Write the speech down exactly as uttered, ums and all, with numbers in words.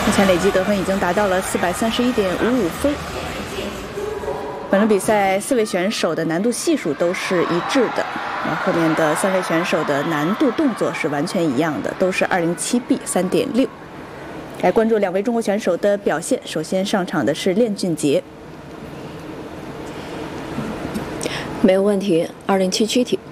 目前累计得分已经达到了四百三十一点五五分。本轮比赛四位选手的难度系数都是一致的，那后面的三位选手的难度动作是完全一样的，都是 二零七 B 三点六。来关注两位中国选手的表现。首先上场的是练俊杰， 没有问题，二零七躯体。